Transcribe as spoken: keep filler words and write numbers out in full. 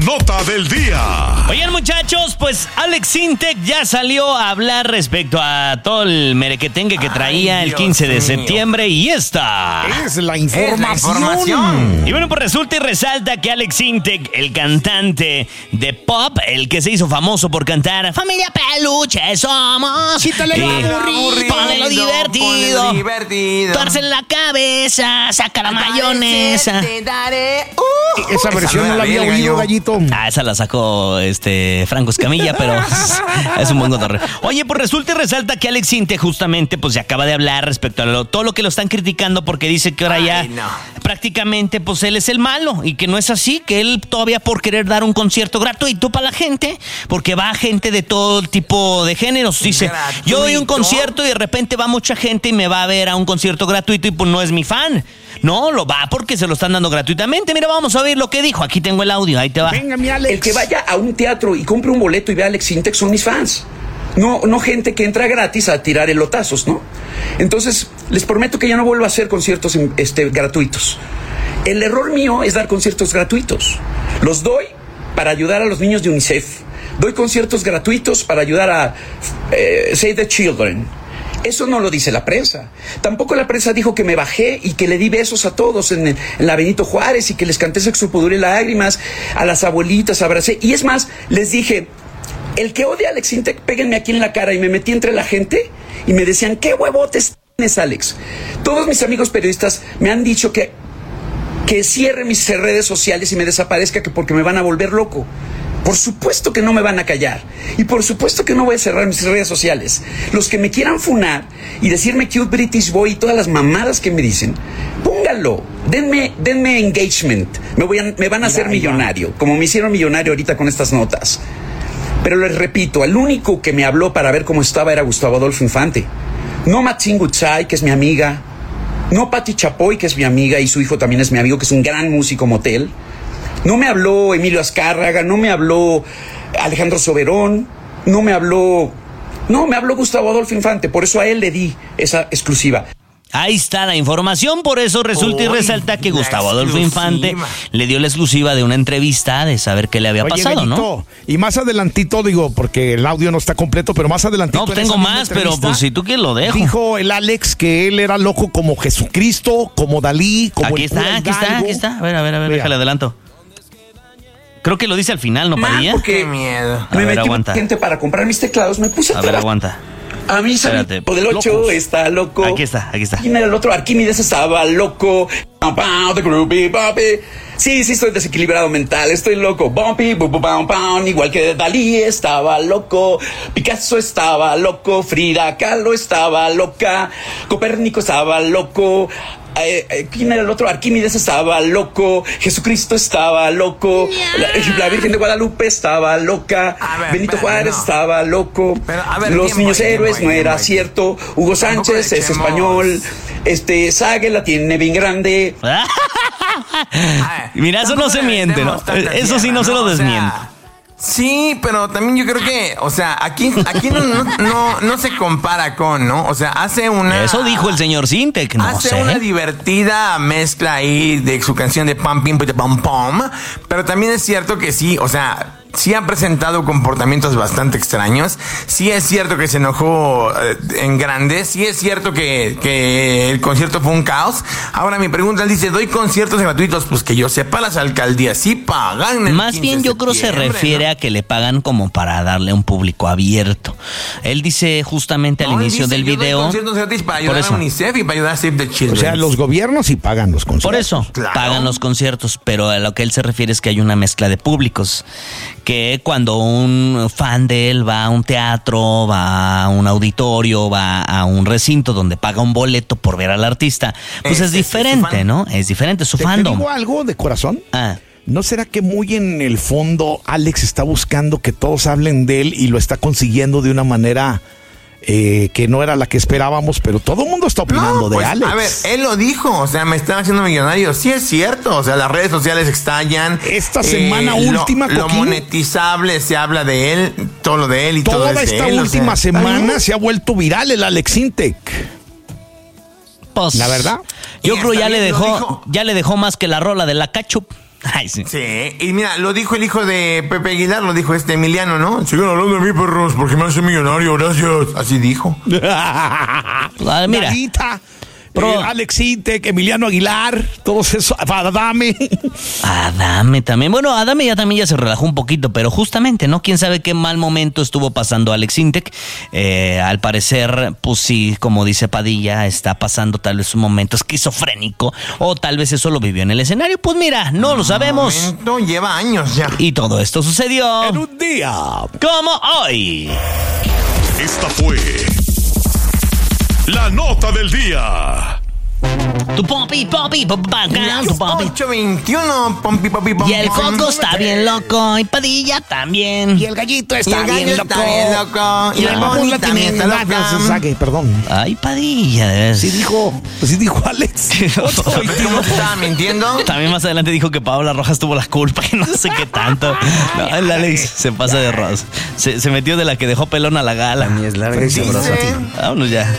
nota del día. Oigan, muchachos, pues Alex Sintek ya salió a hablar respecto a todo el merequetengue que traía Ay, el quince de septiembre y esta es la información. Es la información. Y bueno, pues resulta y resalta que Alex Sintek, el cantante de pop, el que se hizo famoso por cantar Familia Peluche somos, quítale lo eh, aburrido, ponle lo divertido, divertido. Torce la cabeza, saca la mayonesa. Te daré, uh, Esa versión no la había oído, Gallito. Ah, esa la sacó este Franco Escamilla, pero es un buen cotorreo. Oye, pues resulta y resalta que Alex Sintek justamente pues ya acaba de hablar respecto a lo, todo lo que lo están criticando porque dice que ahora Ay, ya no. prácticamente pues él es el malo y que no es así, que él todavía por querer dar un concierto gratuito para la gente, porque va gente de todo tipo de géneros. Dice, ¿Gratuito? yo doy un concierto y de repente va mucha gente y me va a ver a un concierto gratuito y pues no es mi fan. No, lo va porque se lo están dando gratuitamente. Mira, vamos a oír lo que dijo. Aquí tengo el audio, ahí te va. Venga, mi Alex. El que vaya a un teatro y compre un boleto y vea a Alex Sintek son mis fans. No, no gente que entra gratis a tirar elotazos, ¿no? Entonces, les prometo que ya no vuelvo a hacer conciertos este, gratuitos. El error mío es dar conciertos gratuitos. Los doy para ayudar a los niños de UNICEF. Doy conciertos gratuitos para ayudar a eh, Save the Children. Eso no lo dice la prensa. Tampoco la prensa dijo que me bajé y que le di besos a todos en, en la Benito Juárez y que les canté Sexo, Pudor y Lágrimas, a las abuelitas, abracé. Y es más, les dije, el que odia a Alex Sintek, péguenme aquí en la cara. Y me metí entre la gente y me decían, ¿qué huevotes tienes, Alex? Todos mis amigos periodistas me han dicho que, que cierre mis redes sociales y me desaparezca que porque me van a volver loco. Por supuesto que no me van a callar. Y por supuesto que no voy a cerrar mis redes sociales. Los que me quieran funar y decirme cute British boy y todas las mamadas que me dicen, pónganlo. Denme, denme engagement. Me, voy a, me van a hacer millonario, como me hicieron millonario ahorita con estas notas. Pero les repito, el único que me habló para ver cómo estaba era Gustavo Adolfo Infante. No Matzin Gutzai, que es mi amiga. No Pati Chapoy, que es mi amiga y su hijo también es mi amigo, que es un gran músico motel. No me habló Emilio Azcárraga, no me habló Alejandro Soberón, no me habló... No, me habló Gustavo Adolfo Infante, por eso a él le di esa exclusiva. Ahí está la información, por eso resulta y resalta que Gustavo Adolfo Infante le dio la exclusiva de una entrevista de saber qué le había Oye, pasado, Benito, ¿no? Y más adelantito, digo, porque el audio no está completo, pero más adelantito... No, tengo más, pero pues si tú quieres lo dejo. Dijo el Alex que él era loco como Jesucristo, como Dalí, como Aquí el cura está, aquí Hidalgo. está, aquí está. A ver, a ver, a ver, Mira. déjale adelanto. Creo que lo dice al final, ¿no, Padilla? Porque Qué miedo. A me ver, metí aguanta. gente para comprar mis teclados, me puse a A ver, trabajar. aguanta. A mí se Espérate. del ocho Locos. está loco. Aquí está, aquí está. ¿Quién era el otro? Arquímedes estaba loco. Pam, pam, the groovy, bumpy. Sí, sí, estoy desequilibrado mental, estoy loco. Bumpy, bu, bu, pam, pam. Igual que Dalí estaba loco. Picasso estaba loco. Frida Kahlo estaba loca. Copérnico estaba loco. Eh, eh, ¿Quién era el otro? Arquímedes estaba loco. Jesucristo estaba loco. La, la Virgen de Guadalupe estaba loca. A ver, Benito espérate, Juárez no. estaba loco. Pero, a ver, Los tiempo, niños tiempo, héroes no tiempo, era tiempo. cierto. Hugo Sánchez le es echemos. español. Este, Sague la tiene bien grande. Mira, eso no se miente, ¿no? Eso sí no se lo desmiente. Sí, pero también yo creo que, o sea, aquí, aquí no, no, no, no se compara con, ¿no? O sea, hace una... Eso dijo el señor Sintek, no hace sé. una divertida mezcla ahí de su canción de Pam Pim Pam Pam, pero también es cierto que sí, o sea, sí ha presentado comportamientos bastante extraños. Sí es cierto que se enojó eh, en grande. Sí es cierto que, que el concierto fue un caos. Ahora mi pregunta, él dice, doy conciertos gratuitos. Pues que yo sepa, las alcaldías sí pagan. el Más quince bien de yo creo se septiembre, refiere ¿no? a que le pagan como para darle a un público abierto. Él dice justamente al No, él inicio dice, del yo doy video... conciertos gratis para ayudar Por eso. a UNICEF y para ayudar a Save the Children. O sea, los gobiernos sí pagan los conciertos. Por eso, Claro. pagan los conciertos, pero a lo que él se refiere es que hay una mezcla de públicos, que cuando un fan de él va a un teatro, va a un auditorio, va a un recinto donde paga un boleto por ver al artista, pues Ese es es su diferente, fan. ¿no? Es diferente, es su ¿Te, te fandom. digo algo de corazón? Ah. ¿No será que muy en el fondo Alex está buscando que todos hablen de él y lo está consiguiendo de una manera eh, que no era la que esperábamos, pero todo el mundo está opinando No, de pues, Alex? A ver, él lo dijo, o sea, me están haciendo millonario. Sí es cierto, o sea, las redes sociales estallan. Esta semana última, lo, lo Coquín. monetizable se habla de él, todo lo de él y todo Toda es de esta él, o última sea, semana se ha vuelto viral el Alex Sintek. Pues, La verdad. Yo Y creo hasta ya le bien lo dejó, dijo. ya le dejó más que la rola de la Cachup. Ay, sí. Sí, y mira, lo dijo el hijo de Pepe Aguilar, lo dijo este Emiliano, ¿no? Sigan hablando de mí, perros, porque me hace millonario, gracias. Así dijo. Ah, mira. Narita, Pro- eh, Alex Intec, Emiliano Aguilar, todos esos, Adame. Adame también. Bueno, Adame ya también ya se relajó un poquito, pero justamente, ¿no? Quién sabe qué mal momento estuvo pasando Alex Intec. Eh, al parecer, pues sí, como dice Padilla, está pasando tal vez un momento esquizofrénico, o tal vez eso lo vivió en el escenario. Pues mira, no lo sabemos. Momento, lleva años ya. Y todo esto sucedió En un día. como hoy. Esta fue la nota del día. Tu pompi, pompi, popacán, tu pompi. ocho veintiuno, pompi, pompi, pompi. Y el Coco está bien loco, y Padilla también. Y el gallito Y está el gallo bien loco. está bien loco. Y Y la el mamula Boni tiene también está ganas, loca. saque, perdón. Ay, Padilla, de veras. Sí dijo, pues sí dijo Alex. ocho ¿Cómo veintiuno. te estaba mintiendo? También más adelante dijo que Paola Rojas tuvo la culpa y no sé qué tanto. No, el Alex se pasa de rosas. Se, se metió de la que dejó pelón a la gala. Ni es larga y Dice- sabrosa. Vámonos ya.